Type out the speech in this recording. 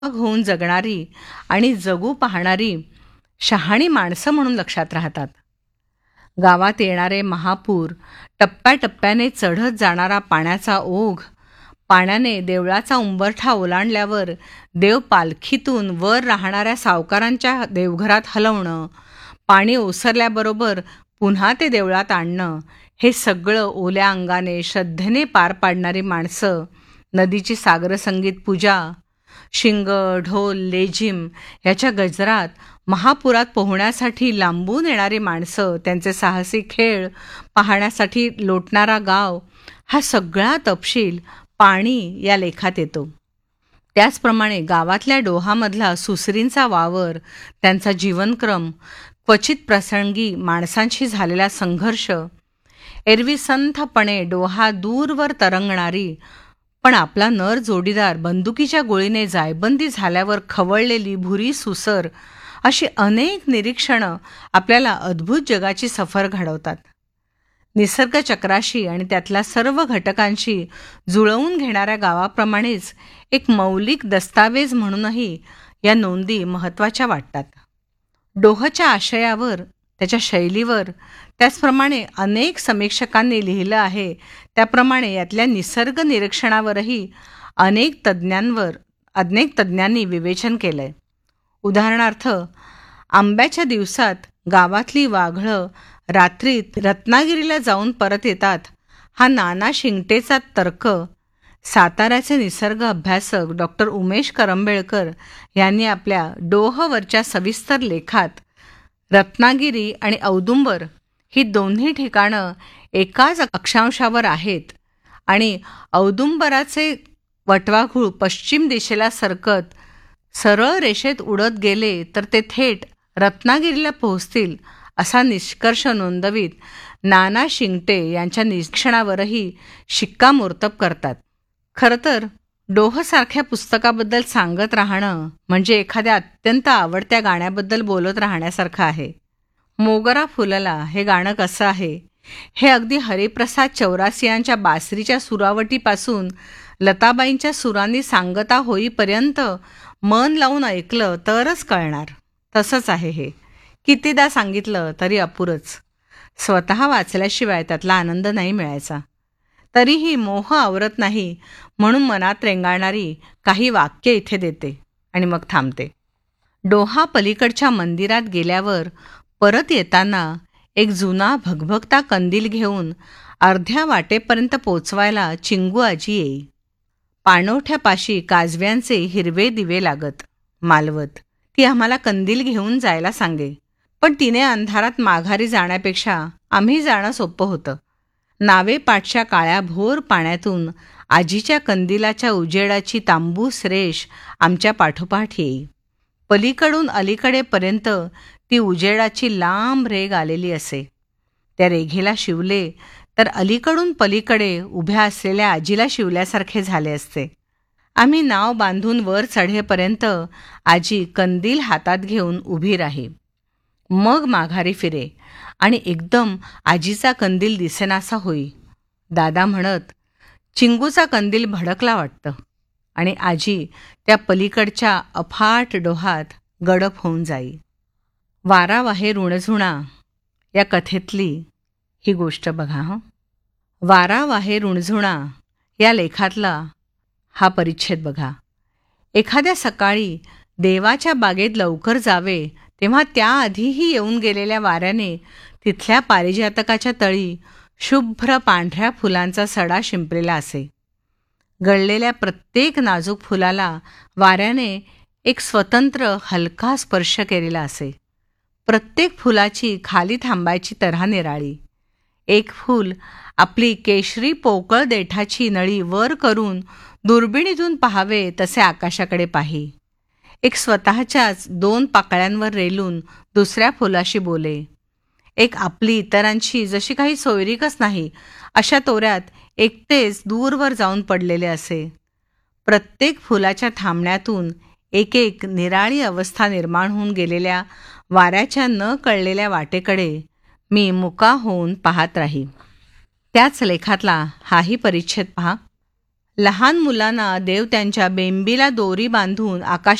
होऊन जगणारी आणि जगू पाहणारी शहाणी माणसं म्हणून लक्षात राहतात. गावात येणारे महापूर, टप्प्याटप्प्याने चढत जाणारा पाण्याचा ओघ, पाण्याने देवळाचा उंबरठा ओलांडल्यावर देव पालखीतून वर राहणाऱ्या सावकारांच्या देवघरात हलवणं, पाणी ओसरल्याबरोबर पुन्हा ते देवळात आणणं, हे सगळं ओल्या अंगाने श्रद्धेने पार पाडणारी माणसं, नदीची सागरसंगीत पूजा, शिंग, ढोल, लेझिम ह्याच्या गजरात महापुरात पोहण्यासाठी लांबून येणारी माणसं, त्यांचे साहसी खेळ पाहण्यासाठी लोटणारा गाव, हा सगळा तपशील पाणी या लेखात येतो. त्याचप्रमाणे गावातल्या डोहामधला सुसरींचा वावर, त्यांचा जीवनक्रम, क्वचित प्रसंगी माणसांशी झालेला संघर्ष, एरवी संथपणे डोहा दूरवर तरंगणारी पण आपला नर जोडीदार बंदुकीच्या गोळीने जायबंदी झाल्यावर खवळलेली भुरी सुसर, अशी अनेक निरीक्षणं आपल्याला अद्भुत जगाची सफर घडवतात. निसर्गचक्राशी आणि त्यातल्या सर्व घटकांशी जुळवून घेणाऱ्या गावाप्रमाणेच एक मौलिक दस्तावेज म्हणूनही या नोंदी महत्त्वाच्या वाटतात. डोहच्या आशयावर, त्याच्या शैलीवर, त्याचप्रमाणे अनेक समीक्षकांनी लिहिलं आहे त्याप्रमाणे यातल्या निसर्ग निरीक्षणावरही अनेक तज्ज्ञांनी विवेचन केलं आहे. उदाहरणार्थ, आंब्याच्या दिवसात गावातली वाघळं रात्रीत रत्नागिरीला जाऊन परत येतात, हा नाना शिंगटेचा तर्क साताऱ्याचे निसर्ग अभ्यासक डॉक्टर उमेश करंबेळकर यांनी आपल्या डोहवरच्या सविस्तर लेखात रत्नागिरी आणि औदुंबर ही दोन्ही ठिकाणं एकाच अक्षांशावर आहेत आणि औदुंबराचे वटवाघूळ पश्चिम दिशेला सरकत सरळ रेषेत उडत गेले तर ते थेट रत्नागिरीला पोहोचतील असा निष्कर्ष नोंदवीत नाना शिंगटे यांच्या निरीक्षणावरही शिक्कामोर्तब करतात. खरं तर डोहसारख्या पुस्तकाबद्दल सांगत राहणं म्हणजे एखाद्या अत्यंत आवडत्या गाण्याबद्दल बोलत राहण्यासारखं आहे. मोगरा फुलला हे गाणं कसं आहे हे अगदी हरिप्रसाद चौरासियांच्या बासरीच्या सुरावटीपासून लताबाईंच्या सुरांनी सांगता होईपर्यंत मन लावून ऐकलं तरच कळणार. तसंच आहे हे. कितीदा सांगितलं तरी अपुरंच. स्वतः वाचल्याशिवाय त्यातला आनंद नाही मिळायचा. तरीही मोह आवरत नाही म्हणून मनात रेंगाळणारी काही वाक्य इथे देते आणि मग थांबते. डोहा पलीकडच्या मंदिरात गेल्यावर परत येताना एक जुना भगभगता कंदील घेऊन अर्ध्या वाटेपर्यंत पोचवायला चिंगू आजी येई. पाणवठ्यापाशी काजव्यांचे हिरवे दिवे लागत. मालवत. ती आम्हाला कंदील घेऊन जायला सांगे, पण तिने अंधारात माघारी जाण्यापेक्षा आम्ही जाणं सोपं होतं. नावेपाठच्या काळ्या भोर पाण्यातून आजीच्या कंदिलाच्या उजेडाची तांबूस रेष आमच्या पाठोपाठ येई. पलीकडून अलीकडेपर्यंत ती उजेडाची लांब रेघ आलेली असे. त्या रेघेला शिवले तर अलीकडून पलीकडे उभ्या असलेल्या आजीला शिवल्यासारखे झाले असते. आम्ही नाव बांधून वर चढेपर्यंत आजी कंदील हातात घेऊन उभी राही. मग माघारी फिरे आणि एकदम आजीचा कंदील दिसेनासा होई. दादा म्हणत, चिंगूचा कंदील भडकला वाटतं, आणि आजी त्या पलीकडच्या अफाट डोहात गडप होऊन जाई. वारा वाहे ऋणझुणा या कथेतली ही गोष्ट बघा. वारा वाहे ऋणझुणा या लेखातला हा परिच्छेद बघा. एखाद्या सकाळी देवाच्या बागेत लवकर जावे तेव्हा त्याआधीही येऊन गेलेल्या वाऱ्याने तिथल्या पारिजातकाच्या तळी शुभ्र पांढऱ्या फुलांचा सडा शिंपलेला असे. गळलेल्या प्रत्येक नाजूक फुलाला वाऱ्याने एक स्वतंत्र हलका स्पर्श केलेला असे. प्रत्येक फुलाची खाली थांबायची तऱ्हा निराळी. एक फूल आपली केशरी पोकळ देठाची नळी वर करून दुर्बिणीतून पाहावे तसे आकाशाकडे पाही. एक स्वतःच्याच 2 पाकळ्यांवर रेलून दुसऱ्या फुलाशी बोले. एक आपली इतरांची जशी काही सोयरीकच नाही अशा तोऱ्यात एकटेच दूरवर जाऊन पडलेले असे. प्रत्येक फुलाच्या थांबण्यातून एक एक निराळी अवस्था निर्माण होऊन गेलेल्या वाऱ्याच्या न कळलेल्या वाटेकडे मी मुका होऊन पाहत राही. त्याच लेखातला हाही परिच्छेद पहा. लहान मुलांना देव त्यांच्या बेंबीला दोरी बांधून आकाशात